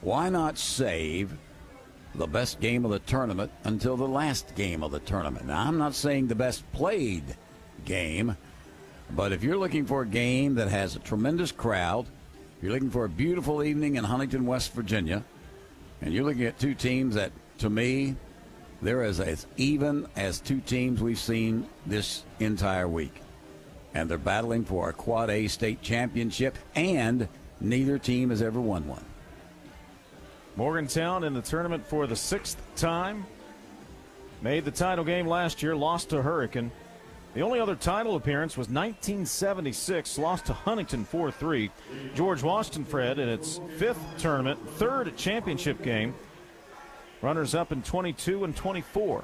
why not save the best game of the tournament until the last game of the tournament? Now, I'm not saying the best played game, but if you're looking for a game that has a tremendous crowd, if you're looking for a beautiful evening in Huntington, West Virginia, and you're looking at two teams that, to me, they're as even as two teams we've seen this entire week. And they're battling for a Quad A state championship, and neither team has ever won one. Morgantown in the tournament for the 6th time. Made the title game last year, lost to Hurricane. The only other title appearance was 1976, lost to Huntington 4-3. George Washington Fred in its 5th tournament, 3rd championship game. Runners up in 22 and 24.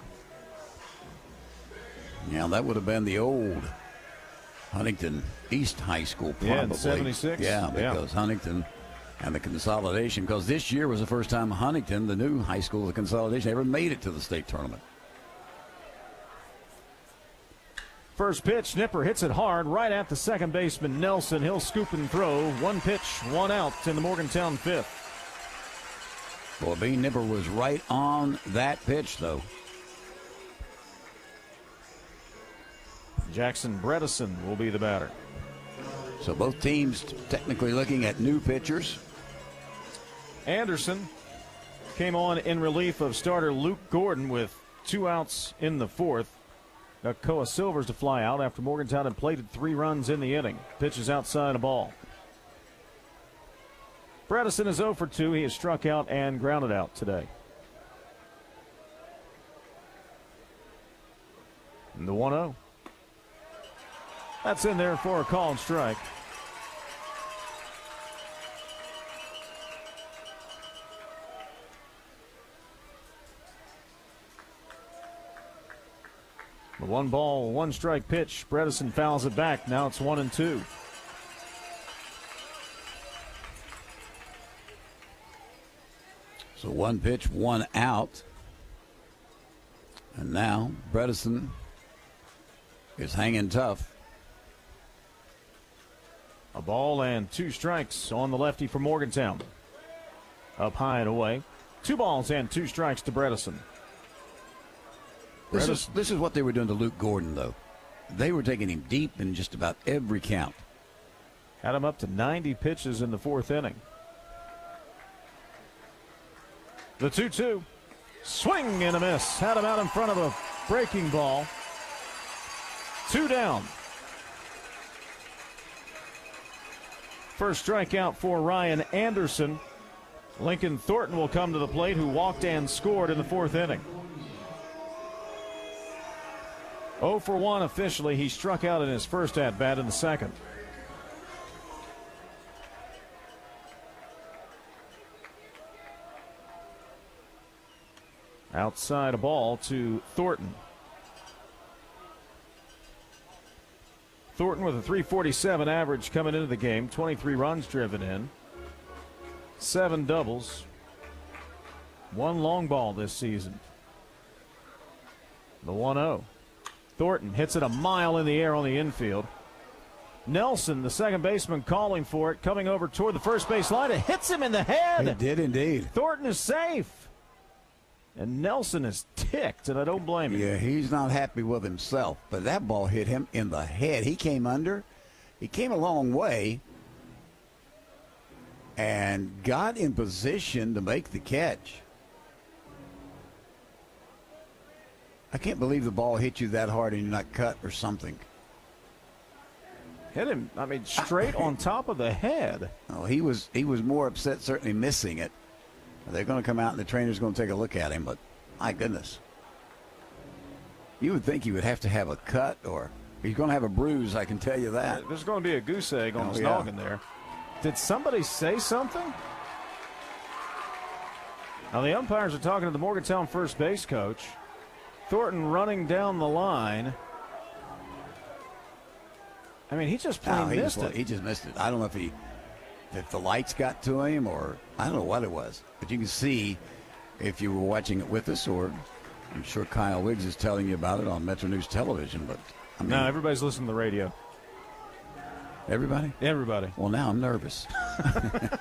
Yeah, that would have been the old Huntington East High School, probably. Yeah, in 76. Yeah, because Huntington and the consolidation, because this year was the first time Huntington, the new high school, the consolidation, ever made it to the state tournament. First pitch, Nipper hits it hard right at the second baseman, Nelson. He'll scoop and throw. One pitch, one out in the Morgantown 5th. Well, B. Nipper was right on that pitch, though. Jackson Bredesen will be the batter. So both teams technically looking at new pitchers. Anderson came on in relief of starter Luke Gordon with 2 outs in the 4th. Nakoa Silvers to fly out after Morgantown had plated 3 runs in the inning. Pitches outside a ball. Bredesen is 0 for 2. He has struck out and grounded out today. And the 1-0. That's in there for a called strike. The 1-ball, 1-strike pitch. Bredesen fouls it back. Now it's 1-2. So 1 pitch, 1 out. And now Bredesen is hanging tough. A ball and 2 strikes on the lefty for Morgantown. Up high and away. 2 balls and 2 strikes to Bredesen. This is what they were doing to Luke Gordon, though. They were taking him deep in just about every count. Had him up to 90 pitches in the 4th inning. The 2-2. Swing and a miss. Had him out in front of a breaking ball. 2 down. First strikeout for Ryan Anderson. Lincoln Thornton will come to the plate, who walked and scored in the 4th inning. 0 for 1 officially. He struck out in his first at-bat in the 2nd. Outside a ball to Thornton. Thornton with a .347 average coming into the game. 23 runs driven in. 7 doubles. 1 long ball this season. The 1-0. Thornton hits it a mile in the air on the infield. Nelson, the second baseman, calling for it, coming over toward the first base line. It hits him in the head. It did indeed. Thornton is safe. And Nelson is ticked, and I don't blame him. Yeah, he's not happy with himself, but that ball hit him in the head. He came under. He came a long way and got in position to make the catch. I can't believe the ball hit you that hard and you're not cut or something. Hit him, straight on top of the head. Oh, he was more upset certainly missing it. They're going to come out and the trainer's going to take a look at him, but my goodness. You would think he would have to have a cut, or he's going to have a bruise, I can tell you that. There's going to be a goose egg on his noggin there. Did somebody say something? Now the umpires are talking to the Morgantown first base coach. Thornton running down the line. He just plain missed it. He just missed it. I don't know if the lights got to him, or I don't know what it was. But you can see, if you were watching it with us, or I'm sure Kyle Wiggs is telling you about it on Metro News Television. But no, everybody's listening to the radio. Everybody? Everybody. Well, now I'm nervous.